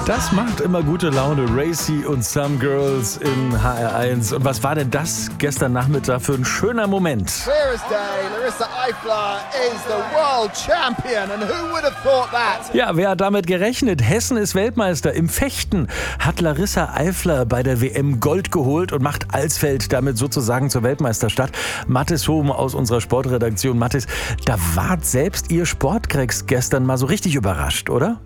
Das macht immer gute Laune. Racy und Some Girls in HR1. Und was war denn das gestern Nachmittag für ein schöner Moment? Clear as day, Larissa Eifler is the world champion. And who would have thought that? Ja, wer hat damit gerechnet? Hessen ist Weltmeister. Im Fechten hat Larissa Eifler bei der WM Gold geholt und macht Alsfeld damit sozusagen zur Weltmeisterstadt. Mathis Hohm aus unserer Sportredaktion. Mathis, da wart selbst ihr Sportkrecks gestern mal so richtig überrascht, oder?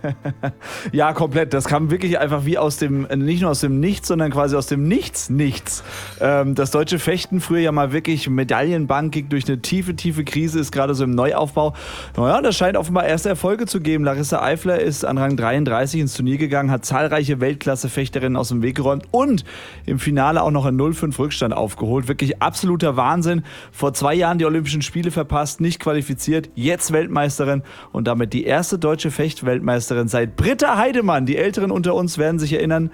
Ja, komplett. Das kam wirklich einfach wie aus dem, nicht nur aus dem Nichts, sondern quasi aus dem Nichts. Das deutsche Fechten, früher ja mal wirklich medaillenbankig durch eine tiefe Krise, ist gerade so im Neuaufbau. Naja, das scheint offenbar erste Erfolge zu geben. Larissa Eifler ist an Rang 33 ins Turnier gegangen, hat zahlreiche Weltklasse-Fechterinnen aus dem Weg geräumt und im Finale auch noch einen 0,5 Rückstand aufgeholt. Wirklich absoluter Wahnsinn. Vor 2 Jahren die Olympischen Spiele verpasst, nicht qualifiziert, jetzt Weltmeisterin und damit die erste deutsche Fechtweltmeisterin seit Britta Heidemann. Die Älteren unter uns werden sich erinnern,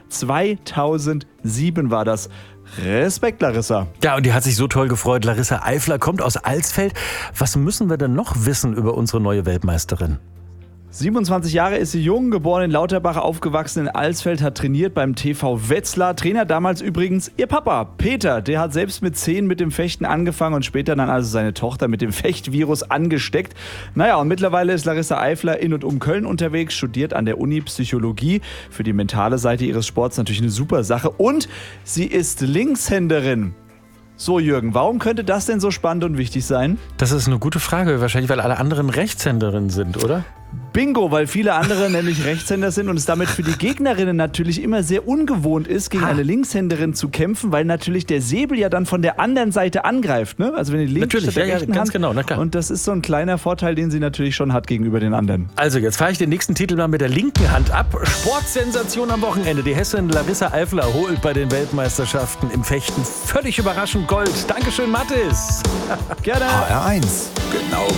2007 war das. Respekt, Larissa. Ja, und die hat sich so toll gefreut. Larissa Eifler kommt aus Alsfeld. Was müssen wir denn noch wissen über unsere neue Weltmeisterin? 27 Jahre ist sie jung, geboren in Lauterbach, aufgewachsen in Alsfeld, hat trainiert beim TV Wetzlar. Trainer damals übrigens ihr Papa, Peter. Der hat selbst mit 10 mit dem Fechten angefangen und später dann also seine Tochter mit dem Fechtvirus angesteckt. Naja, und mittlerweile ist Larissa Eifler in und um Köln unterwegs, studiert an der Uni Psychologie. Für die mentale Seite ihres Sports natürlich eine super Sache. Und sie ist Linkshänderin. So, Jürgen, warum könnte das denn so spannend und wichtig sein? Das ist eine gute Frage. Wahrscheinlich, weil alle anderen Rechtshänderinnen sind, oder? Bingo, weil viele andere nämlich Rechtshänder sind und es damit für die Gegnerinnen natürlich immer sehr ungewohnt ist, gegen eine Linkshänderin zu kämpfen, weil natürlich der Säbel ja dann von der anderen Seite angreift, ne? Also wenn die linke statt der rechten ganz Hand. genau, na klar. Und das ist so ein kleiner Vorteil, den sie natürlich schon hat gegenüber den anderen. Also, jetzt fahre ich den nächsten Titel mal mit der linken Hand ab. Sportsensation am Wochenende. Die Hessin Larissa Eifler holt bei den Weltmeisterschaften im Fechten völlig überraschend Gold. Dankeschön, Mathis. Gerne. HR1. Genau.